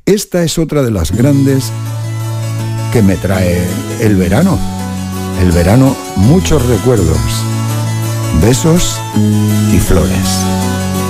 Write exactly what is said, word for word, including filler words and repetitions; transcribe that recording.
esta es otra de las grandes que me trae el verano. El verano, muchos recuerdos, besos y flores.